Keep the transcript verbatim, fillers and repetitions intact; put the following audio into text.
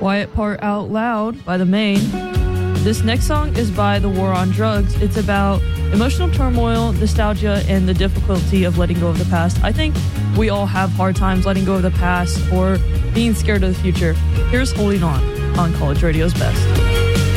Quiet Part Out Loud by The Maine. This next song is by The War on Drugs. It's about emotional turmoil, nostalgia, and the difficulty of letting go of the past. I think we all have hard times letting go of the past or being scared of the future. Here's Holding On on College Radio's Best.